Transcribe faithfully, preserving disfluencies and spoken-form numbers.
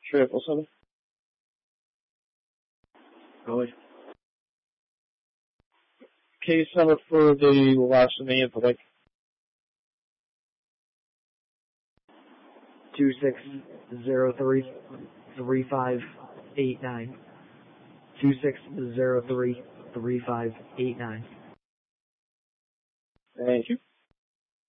Triple seven. Go ahead. Case number for the larceny for like two six zero three three five eight nine. Two six zero three three five eight nine. Thank you.